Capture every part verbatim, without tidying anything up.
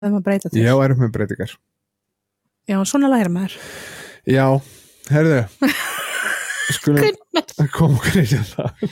Það maður breyta til. Já, erum með breytingar. Já, svona læra maður. Já, herðu. Skulum koma okkur inn í það.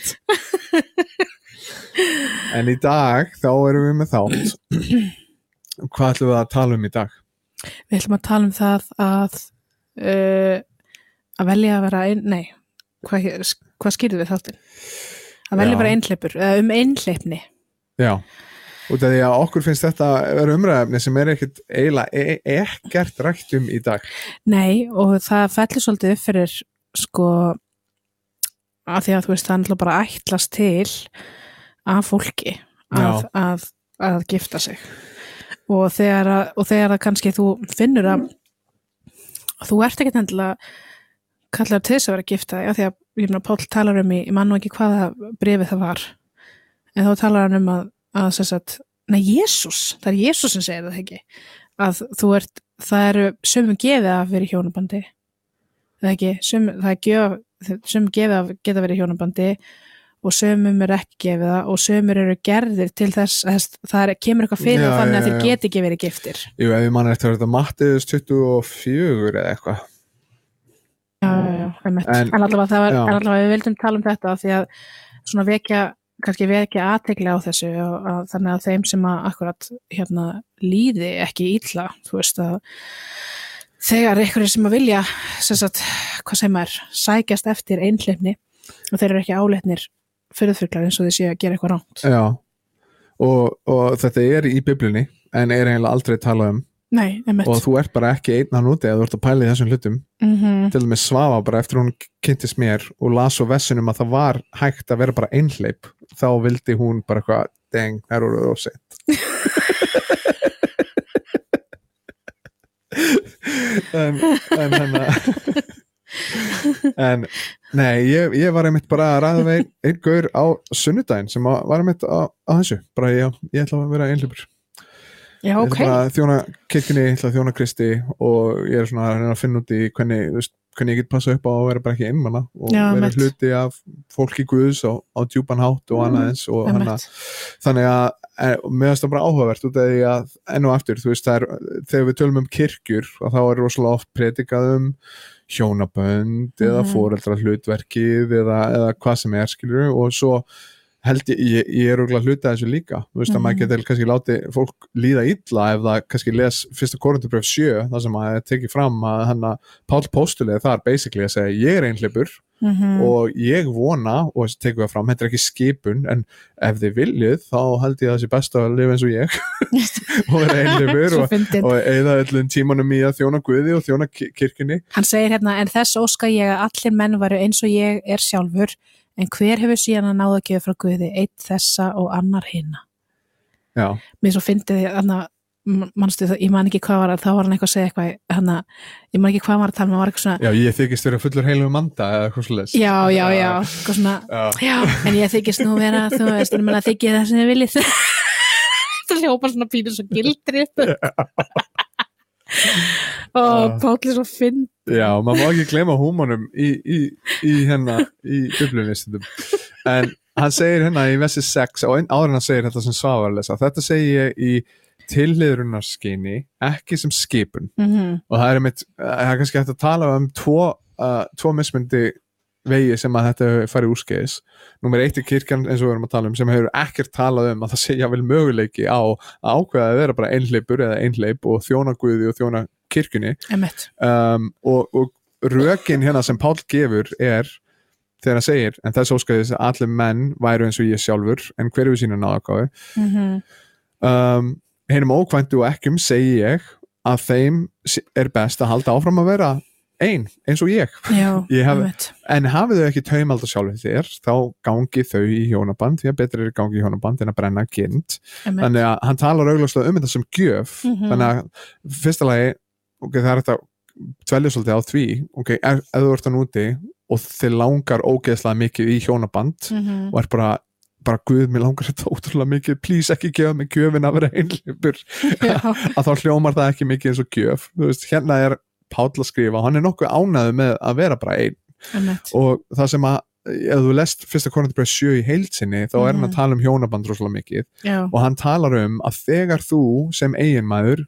En í dag, þá erum við með þátt. Hvað ætlum við að tala um í dag? Við ætlum að tala um það að uh, að velja að vera ein, nei, hvað, hvað skýrðu við þáttinn? Að velja að vera einhleipur, eða um einhleipni. Já. Út af því að okkur finnst þetta vera umræðefni sem er ekkert eiginlega e ekkert rætt um í dag. Nei, og það fellur svolítið upp fyrir sko að því að þú veist það er náttúrulega bara ætlast til af fólki að, að, að gifta sig og þegar, að, og þegar að kannski þú finnur að þú ert ekkert endilega kallar til þess að vera gifta já, því að ég meina Páll talar um í, ég man nú ekki hvaða bréfið það var en þá talar hann um að að þess að, nei Jesús það er Jesús sem segir það ekki að þú ert, það eru sumum gefið að vera í hjónabandi það er ekki, sum, það er gjöf sumum gefið að geta verið í hjónabandi og sumum er ekki gefið það og sumur eru gerðir til þess að það er, kemur eitthvað fyrir já, þannig já, að þeir geti ekki verið giftir Jú, ef ég mann eftir að þetta Matteus tuttugu og fjögur eða eitthvað Já, já, já, en, en allavega það var, en allavega við vildum tala um þetta því að svona vekja kannski vekja athygli á þessu og, og þannig að þeim sem að akkurat hérna líði ekki illa þú veist að þegar einhverjir sem að vilja sem sagt, hvað sem er, sækjast eftir einhleipni og þeir eru ekki áleitnir fyrðfuglar eins og þeir séu að gera eitthvað rangt Já, og, og þetta er í Biblíunni en er eiginlega aldrei talað um Nei, og þú ert bara ekki einn að núti eða þú ert að pæla í þessum hlutum mm-hmm. til og með Svafa bara eftir hún kynntist mér og las á vessunum að það var hægt að vera bara einhleip þá vildi hún bara eitthvað deng, það eru of seint en en hennar en nei, ég, ég var einmitt bara að ræða með einn, einn gaur á sunnudaginn sem var einmitt á, á þessu bara já, ég ætla að vera einhleipur Já, ok. Ég er bara að þjóna kirkjunni, ég ætla að þjóna Kristi og ég er svona að reyna að finna út í hvernig, veist, hvernig ég get passa upp á að vera bara ekki einmanna og Já, vera mitt. hluti af fólki Guðs á, á djúpan hátt og annað eins og hana, þannig að mér finnst það bara áhugavert út af því að enn og aftur, þú veist, það er, þegar við tölum um kirkjur og þá er rosalega oft predikað um hjónabönd mm-hmm. eða foreldra hlutverkið eða, eða hvað sem er, skilur og svo held ég, ég, ég er auðvitað hluta þessu líka þú veist mm-hmm. að maður getur kannski látið fólk líða illa ef það kannski les fyrsta Korinthubréf sjö þar sem að það tekið fram að hann að Páll Póstuli þar basically að segja ég er einhleipur mm-hmm. og ég vona og tekur það fram, þetta er ekki skipun en ef þið viljið þá held ég að það sé best að lifa eins og ég og vera einhleipur og, og eða öllum tímanum í að þjóna Guði og þjóna kirkjunni Hann segir hérna en þess óska ég að allir menn varu eins og ég er sjálfur En hver hefur síðan að náða að gefa frá Guði eitt þessa og annar hinna? Já. Mér svo fyndi því, þannig að manstu það, ég man ekki hvað var að, þá var hann eitthvað að segja eitthvað, þannig að ég man ekki hvað var að tala, maður var eitthvað svona... Já, ég þykist vera fullur heilum manda eða eitthvað svoleiðis. Já, já, já, eitthvað svona, já. já, en ég þykist nú vera, þú veist, ég meina þykir það sem ég viljið. Það hljópar svona pínur svo gildri og Páll er svo fynd Já, maður má ekki gleyma húmónum í, í, í hérna í Biblíunni en hann segir hérna í versi sex og áður hann segir þetta sem Svavar að lesa þetta segir ég í tilhliðrunarskyni ekki sem skipun mm-hmm. og það er mitt, það er kannski hægt að tala um tvo, uh, tvo mismundi vegi sem að þetta fari úrskeiðis númer eitt er kirkjan eins og við erum að tala um sem hefur ekkert talað um að það segja vel möguleiki á að ákveða að vera bara einhleipur eða einhleip og þjóna Guði og þjóna kirkjunni um, og, og rökin hérna sem Páll gefur er þegar hann segir en þess óskæðis að allir menn væru eins og ég sjálfur en hver hefur sína náðagáfu mm-hmm. um, hinum ókvæntu og ekkjum segi ég að þeim er best að halda áfram að vera ein, eins og ég, Já, ég hef, en hafið þau ekki taumald að sjálfum þér þá gangi þau í hjónaband því að betra er gangi í hjónaband en að brenna kind Emmeit. Þannig að hann talar augljóslega um þetta sem gjöf mm-hmm. þannig að fyrsta lagi okay, það er þetta dvelja svolítið á því okay, ef, ef þú ert að núti og þið langar ógeðslega mikið í hjónaband mm-hmm. og er bara bara Guð, mér langar þetta ótrúlega mikið please ekki gefa mig gjöfin að vera einhleipur að þá hljómar það ekki mikið eins og gjöf þú veist, hérna er Páll að skrifa, hann er nokkuð ánægður með að vera bara einn Emmeit. og það sem að ef þú lest fyrsta Korintharbréf sjö í heild sinni þá er hann að tala um hjónaband rosalega mikið Já. og hann talar um að þegar þú sem eiginmaður